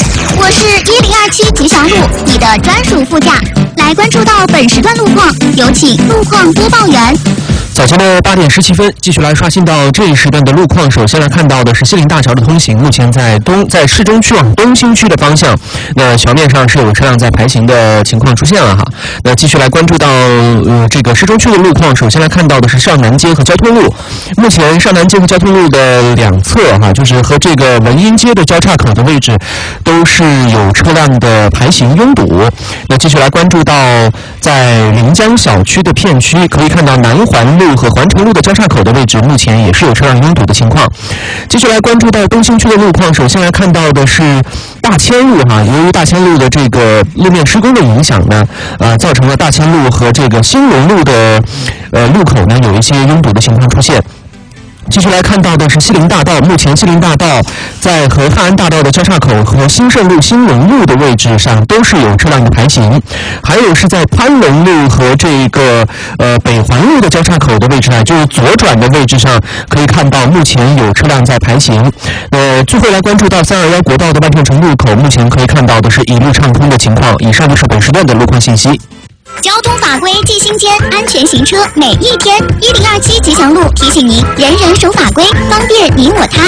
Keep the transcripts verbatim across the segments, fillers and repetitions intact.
我是一零二七吉祥路，你的专属副驾。来关注到本时段路况，有请路况播报员。 早前的八点十七分，继续来刷新到这一时段的路况。首先来看到的是西岭大桥的通行，目前在东在市中区往东新区的方向，那桥面上是有车辆在排行的情况出现了哈。那继续来关注到呃这个市中区的路况，首先来看到的是上南街和交通路。目前上南街和交通路的两侧哈，就是和这个文英街的交叉口的位置，都是有车辆的排行拥堵。那继续来关注到在临江小区的片区，可以看到南环路和环城路的交叉口的位置，目前也是有车辆拥堵的情况。继续来关注到东新区的路况，首先来看到的是大千路哈，由于大千路的这个路面施工的影响呢，呃，造成了大千路和这个兴隆路的呃路口呢有一些拥堵的情况出现。继续来看到的是西陵大道，目前西陵大道在和汉安大道的交叉口和兴盛路、兴隆路的位置上都是有车辆的排行，还有是在潘龙路和这个呃北环路的交叉口的位置上，就是左转的位置上，可以看到目前有车辆在排行。呃，最后来关注到三二幺国道的万盛城路口，目前可以看到的是一路畅通的情况。以上就是本时段的路况信息。 交通法规记心间，安全行车每一天。一零二七吉祥路提醒您：人人守法规，方便你我他。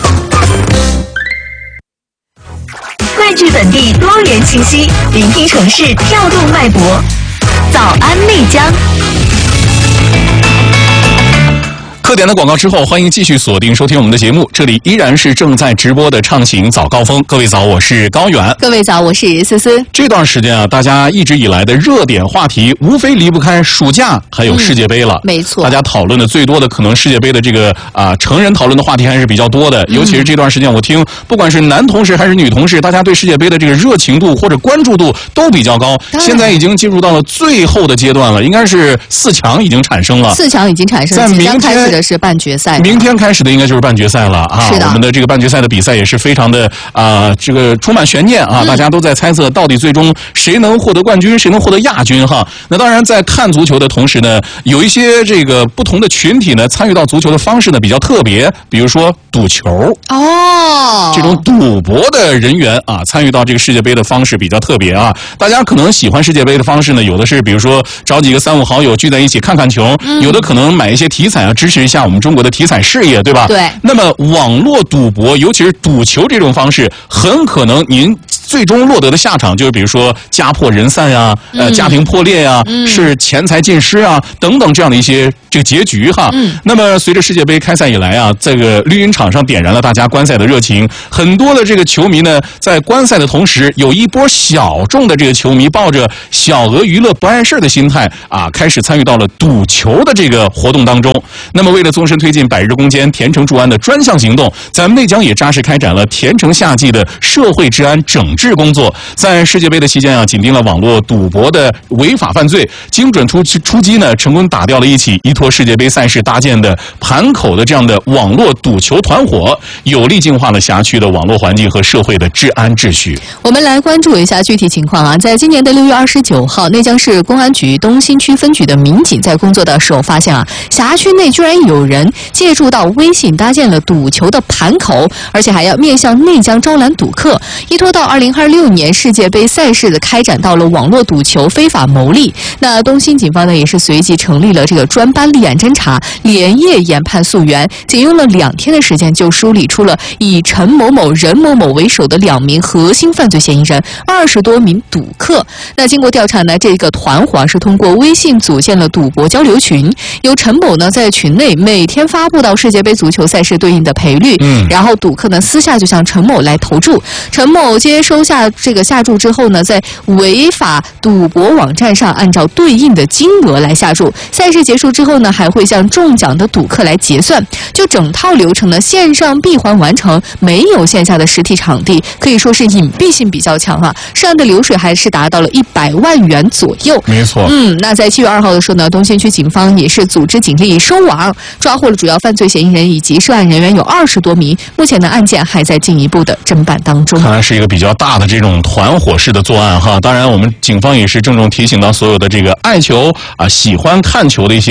汇聚本地多元气息，聆听城市跳动脉搏。早安内江。 特点的广告之后，欢迎继续锁定收听我们的节目，这里依然是正在直播的畅行早高峰。各位早，我是高远。 各位早，我是思思。 这段时间啊，大家一直以来的热点话题，无非离不开暑假还有世界杯了。 嗯、没错， 大家讨论的最多的可能世界杯的这个啊、呃、成人讨论的话题还是比较多的，尤其是这段时间，我听不管是男同事还是女同事，大家对世界杯的这个热情度或者关注度都比较高。现在已经进入到了最后的阶段了，应该是四强已经产生了。 四强已经产生了，即将开始的是半决赛。 明天开始的应该就是半决赛了啊！ 是的， 我们的这个半决赛的比赛也是非常的啊、呃，这个充满悬念啊、嗯！大家都在猜测到底最终谁能获得冠军，谁能获得亚军哈。那当然，在看足球的同时呢，有一些这个不同的群体呢，参与到足球的方式呢比较特别，比如说赌球哦， 这种赌博的人员啊，参与到这个世界杯的方式比较特别啊。大家可能喜欢世界杯的方式呢，有的是比如说找几个三五好友聚在一起看看球，嗯、有的可能买一些体彩啊，支持一下我们中国的体彩事业，对吧？ 对。 那么网络赌博，尤其是赌球这种方式，很可能您最终落得的下场就是，比如说家破人散呀、呃、嗯、家庭破裂呀、嗯、是钱财尽失啊等等这样的一些这个结局哈。嗯。那么随着世界杯开赛以来啊，这个绿茵场上点燃了大家观赛的热情，很多的这个球迷呢，在观赛的同时，有一波小众的这个球迷抱着小额娱乐不碍事的心态啊，开始参与到了赌球的这个活动当中。那么为了纵深推进百日攻坚、田城助安的专项行动，咱们内江也扎实开展了田城夏季的社会治安整治工作。在世界杯的期间啊，紧盯了网络赌博的违法犯罪，精准出出击呢，成功打掉了一起依托世界杯赛事搭建的盘口的这样的网络赌球团伙，有力净化了辖区的网络环境和社会的治安秩序。 我们来关注一下具体情况啊，在今年的六月二十九号，内江市公安局东新区分局的民警在工作的时候发现啊，辖区内居然有人借助到微信搭建了赌球的盘口，而且还要面向内江招揽赌客，依托到二零二六年世界杯赛事的开展到了网络赌球非法牟利。那东新警方呢也是随即成立了这个专班立案侦查，连夜研判溯源，仅用了两天的时间就梳理出了以陈某某、任某某为首的两名核心犯罪嫌疑人，二十多名赌客。那经过调查呢，这个团伙是通过微信组建了赌博交流群，由陈某呢在群内每天发布到世界杯足球赛事对应的赔率，嗯，然后赌客呢私下就向陈某来投注，陈某接收下这个下注之后呢，在违法赌博网站上按照对应的金额来下注，赛事结束之后呢，还会向中奖的赌客来结算，就整套流程呢线上闭环完成，没有线下的实体场地，可以说是隐蔽性比较强啊，涉案的流水还是达到了一百万元左右。 没错， 嗯，那在七月二号的时候呢，东新区警方也是组织警力收网，抓获了主要犯罪嫌疑人以及涉案人员有二十多名，目前的案件还在进一步的侦办当中。 看来是一个比较大的这种团伙式的作案哈。当然，我们警方也是郑重提醒到所有的这个爱球啊、喜欢看球的一些这个朋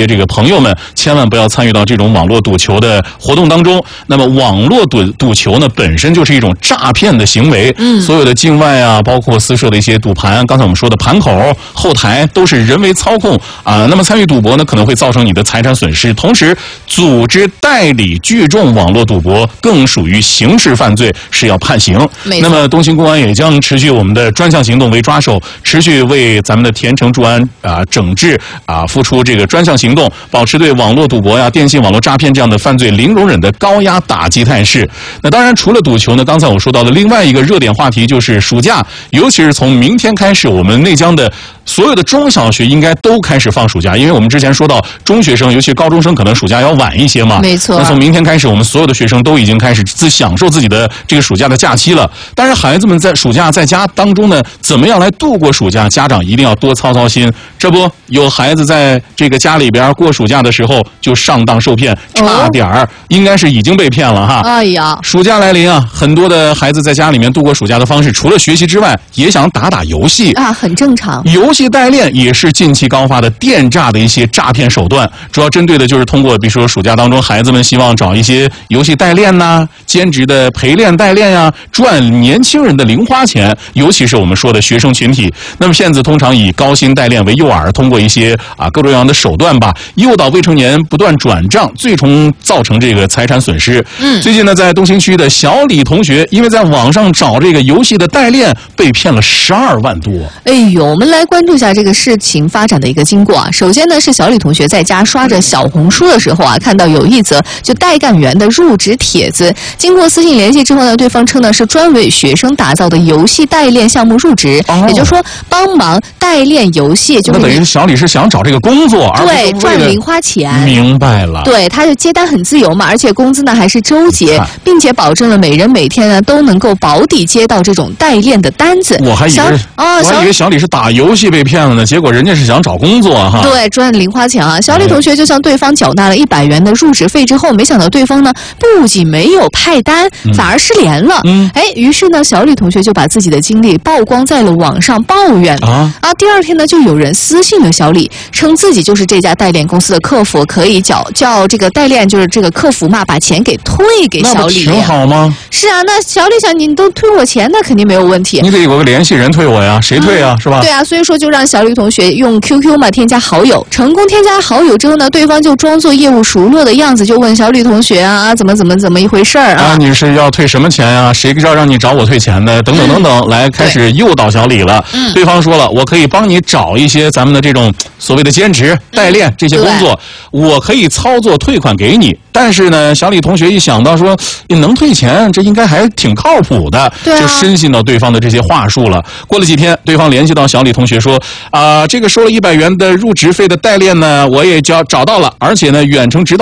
朋友们千万不要参与到这种网络赌球的活动当中。那么网络赌赌球呢，本身就是一种诈骗的行为，嗯，所有的境外啊，包括私设的一些赌盘，刚才我们说的盘口、后台都是人为操控啊。那么参与赌博呢，可能会造成你的财产损失，同时组织代理聚众网络赌博更属于刑事犯罪，是要判刑。那么东兴公安也将持续我们的专项行动为抓手，持续为咱们的田城驻安啊整治啊付出这个专项行动，保持对网络赌博呀、电信网络诈骗这样的犯罪零容忍的高压打击态势。那当然，除了赌球呢，刚才我说到的另外一个热点话题就是暑假，尤其是从明天开始，我们内江的所有的中小学应该都开始放暑假，因为我们之前说到中学生，尤其是高中生，可能暑假要晚一些嘛。 没错。 那从明天开始，我们所有的学生都已经开始自享受自己的这个暑假的假期了。但是孩子们在暑假在家当中呢，怎么样来度过暑假？家长一定要多操操心。这不，有孩子在这个家里边过暑假的时候就上当受骗，差点儿、哦、应该是已经被骗了哈。 哎呀， 暑假来临啊，很多的孩子在家里面度过暑假的方式，除了学习之外，也想打打游戏啊，很正常。 游戏代练也是近期高发的电诈的一些诈骗手段，主要针对的就是通过，比如说暑假当中，孩子们希望找一些游戏代练呐、啊、兼职的陪练代练呀、啊，赚年轻人的零花钱，尤其是我们说的学生群体。那么骗子通常以高薪代练为诱饵，通过一些啊各种各样的手段吧，诱导未成年不断转账，最终造成这个财产损失。嗯，最近呢，在东兴区的小李同学，因为在网上找这个游戏的代练，被骗了十二万多。 哎呦，我们来关注一下这个事情发展的一个经过啊。首先呢，是小李同学在家刷着小红书的时候啊，看到有一则就代干员的入职帖子，经过私信联系之后呢，对方称呢是专为学生打造的游戏代练项目入职，哦、也就是说帮忙代练游戏，就是那等于小李是想找这个工作， 对，赚零花钱。 明白了。 对，他就接单很自由嘛，而且工资呢还是周结，并且保证了每人每天呢都能够保底接到这种代练的单子。 我还以为哦，我还以为小李是打游戏被骗了呢，结果人家是想找工作哈。 对，赚零花钱啊！小李同学就向对方缴纳了一百元的入职费之后，没想到对方呢不仅没有派单，嗯、反而失联了。嗯，哎，于是呢，小李同学就把自己的经历曝光在了网上抱怨啊啊！第二天呢，就有人私信了小李，称自己就是这家代练公司的客服，可以叫叫这个代练就是这个客服嘛，把钱给退给小李。 那不挺好吗？ 是啊，那小李想你都退我钱，那肯定没有问题。 你得有个联系人退我呀，谁退啊？嗯、是吧？ 对啊，所以说就让小李同学用 Q Q 嘛添加好友，成功添加好友之后呢，对方就装作业务熟络的样子，就问小李同学啊，怎么怎么怎么一回事儿啊？ 啊，你是要退什么钱呀、啊？谁要让你找我退钱的？等等等等，嗯、来开始诱导小李了。嗯，对方说了，我可以帮你找一些咱们的这种所谓的兼职、代练这些工作，我可以操作退款给你。但是呢，小李同学一想到说你能退钱，这应该还挺靠谱的， 对啊、 就深信到对方的这些话术了。过了几天，对方联系到小李同学说啊、呃，这个收了一百元的入职费的代练呢，我也找找到了，而且呢，远程指导。